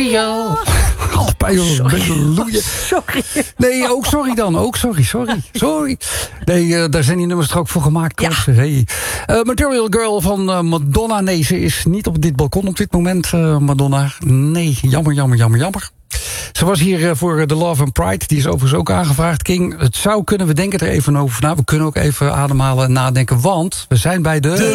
Sorry. Nee, ook sorry dan. Ook sorry. Nee, daar zijn die nummers toch ook voor gemaakt. Ja. Hey. Material Girl van Madonna. Nee, ze is niet op dit balkon op dit moment, Madonna. Nee, jammer. Ze was hier voor The Love and Pride. Die is overigens ook aangevraagd. King, het zou kunnen. We denken er even over na. We kunnen ook even ademhalen en nadenken. Want we zijn bij de...